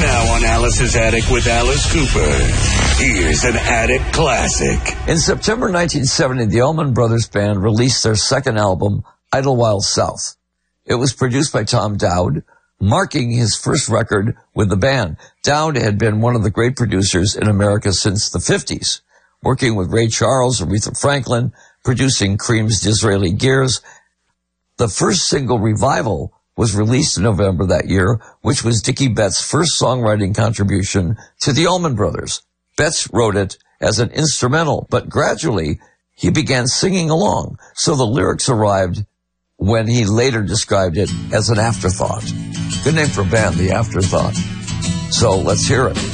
Now on Alice's Attic with Alice Cooper, here's an Attic classic. In September 1970, the Allman Brothers Band released their second album, Idlewild South. It was produced by Tom Dowd, marking his first record with the band. Dowd had been one of the great producers in America since the 50s, working with Ray Charles, Aretha Franklin, producing Cream's Disraeli Gears. The first single, Revival, was released in November that year, which was Dickie Betts' first songwriting contribution to the Allman Brothers. Betts wrote it as an instrumental, but gradually he began singing along, so the lyrics arrived when he later described it as an afterthought. Good name for a band, The Afterthought. So let's hear it.